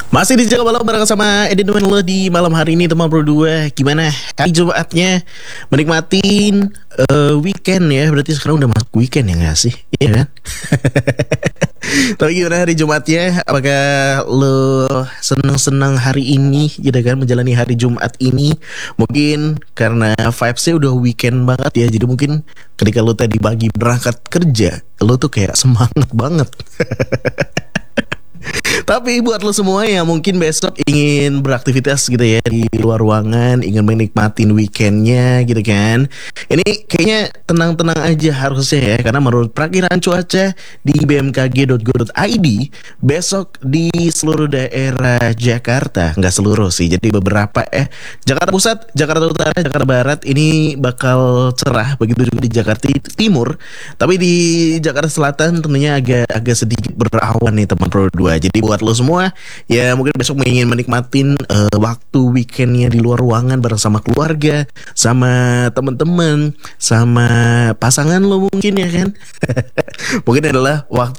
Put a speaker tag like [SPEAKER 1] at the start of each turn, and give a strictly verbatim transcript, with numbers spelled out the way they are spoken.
[SPEAKER 1] Masih di Jaga Malam bareng sama Edin teman lo di malam hari ini teman berdua. Gimana hari Jumatnya menikmatin eh, weekend ya. Berarti sekarang udah masuk weekend ya gak sih? Iya kan? Tapi gimana hari Jumatnya? Apakah lo seneng-seneng hari ini gitu kan, menjalani hari Jumat ini? Mungkin karena vibes-nya udah weekend banget ya. Jadi mungkin ketika lo tadi pagi berangkat kerja, lo tuh kayak semangat banget. Tapi buat lo semua yang mungkin besok ingin beraktivitas gitu ya di luar ruangan, ingin menikmatin weekendnya gitu kan, ini kayaknya tenang-tenang aja harusnya ya. Karena menurut perakiraan cuaca di b m k g dot go dot i d, besok di seluruh daerah Jakarta, nggak seluruh sih, jadi beberapa eh Jakarta Pusat, Jakarta Utara, Jakarta Barat ini bakal cerah. Begitu juga di Jakarta Timur. Tapi di Jakarta Selatan tentunya agak agak sedikit berawan nih teman Pro dua. Jadi buat lo semua ya mungkin besok ingin menikmatin uh, waktu weekendnya di luar ruangan bareng sama keluarga, sama teman-teman, sama pasangan lo mungkin ya kan. Mungkin adalah waktu